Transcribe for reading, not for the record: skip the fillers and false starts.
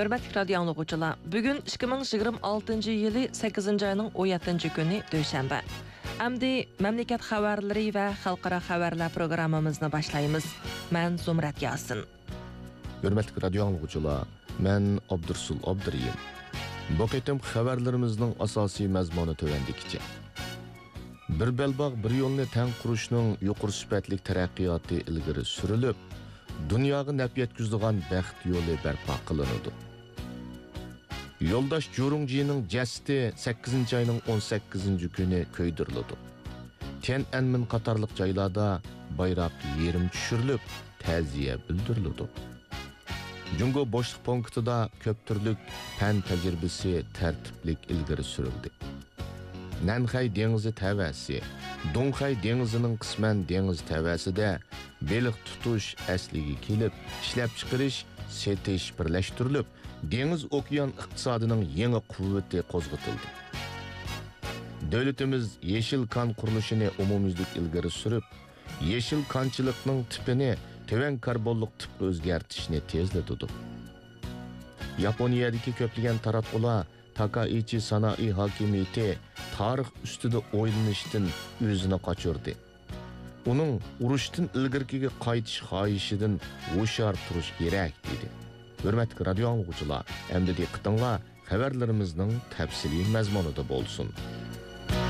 Hörmətli radio anlıqçılar, bugün 2026 yılı 8 ayının 17 günü döşənbə. Əmdi məmləkət xəbərləri və xalqara xəbərlər proqramımızı başlayırıq. Mən Zumrat Yasin. Hörmətli radio anlıqçılar, mən Abdursul Abduriyim. Bu qitim xəbərlərimizin asasi məzmunu tövəndikcə. Bir belbaq bir yolni tən quruşning yuqori sifatlik taraqqiyoti ilgari surilib, dunyoga naf yetkazadigan baxt yo'li barpo qilinadi. Yoldaş Jurungjining jasadi 8 ayning 18 kuni ko'ydiriladi. Tiananmen qatorliq joylarda bayroq yerim tushirilib, ta'ziya bildiriladi. Jungo boshliq punktida ko'p turlik fan tajribasi tartiblik ilgari surildi. Nanxay dengizi tavasi, Donxay dengizining qisman dengiz tavasida beliq tutish asliga kelib, ishlab chiqarish, setish birlashtirilib, dengiz okean iqtisodining yangi quvvati qo'zg'atildi. Davlatimiz yeşil kan qurilishini umumyuzlik ilgari surib, yeşil kanchilikning tipini töven karbonlik tipga o'zgartirishni tezlatdi. Yaponiyadagi ko'plagan taratqular Takaichi sanoiy hokimiyati tarix ustida o'ylanishdan o'zini qochirdi. Uning urushdan ilgirkiga qaytish xohishidan hushyor turish kerak dedi. Hurmatli radio anlıqçılar, endi diqqatinglar xabarlarimizning tafsiliy mazmunida bo'lsin.